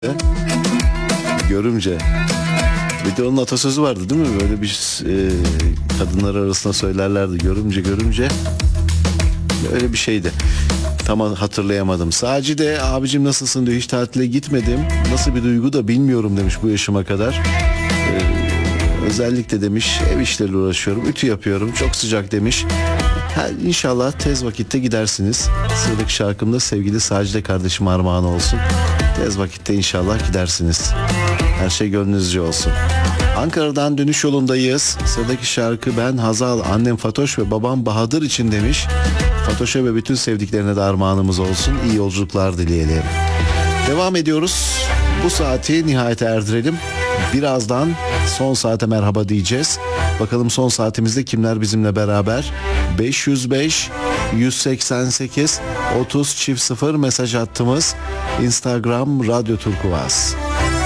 Görümce. Bir de onun atasözü vardı değil mi? Böyle bir kadınlar arasında söylerlerdi. Görümce görümce. Öyle bir şeydi. Tam hatırlayamadım. Sacide abicim nasılsın diyor. Hiç tatile gitmedim. Nasıl bir duygu da bilmiyorum demiş bu yaşıma kadar. Özellikle demiş ev işleriyle uğraşıyorum. Ütü yapıyorum. Çok sıcak demiş. İnşallah tez vakitte gidersiniz. Sıradaki şarkım da sevgili Sacide kardeşim armağan olsun. Tez vakitte inşallah gidersiniz. Her şey gönlünüzce olsun. Ankara'dan dönüş yolundayız. Sıradaki şarkı ben Hazal, annem Fatoş ve babam Bahadır için demiş. Fatoş'a ve bütün sevdiklerine de armağanımız olsun. İyi yolculuklar dileyelim. Devam ediyoruz. Bu saati nihayete erdirelim. Birazdan son saate merhaba diyeceğiz. Bakalım son saatimizde kimler bizimle beraber? 505 188 30 0 mesaj hattımız. Instagram Radyo Turkuaz.